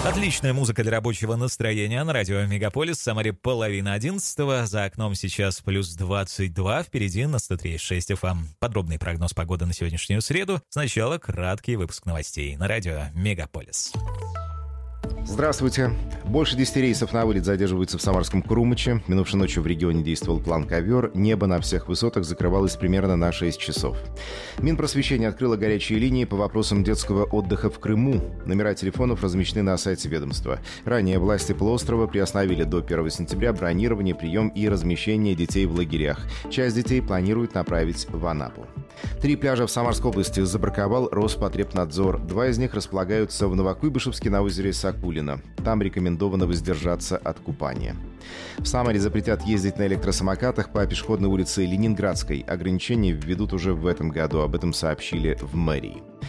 Отличная музыка для рабочего настроения на радио Мегаполис. В Самаре 10:30. За окном сейчас плюс 22. Впереди на 103.6 FM. Подробный прогноз погоды на сегодняшнюю среду. Сначала краткий выпуск новостей на радио Мегаполис. Здравствуйте. Больше 10 рейсов на вылет задерживаются в Самарском Крумыче. Минувшей ночью в регионе действовал план «Ковер». Небо на всех высотах закрывалось примерно на 6 часов. Минпросвещение открыло горячие линии по вопросам детского отдыха в Крыму. Номера телефонов размещены на сайте ведомства. Ранее власти полуострова приостановили до 1 сентября бронирование, прием и размещение детей в лагерях. Часть детей планируют направить в Анапу. 3 пляжа в Самарской области забраковал Роспотребнадзор. 2 из них располагаются в Новокуйбышевске на озере Сакулино. Там рекомендовано воздержаться от купания. В Самаре запретят ездить на электросамокатах по пешеходной улице Ленинградской. Ограничения введут уже в этом году. Об этом сообщили в мэрии.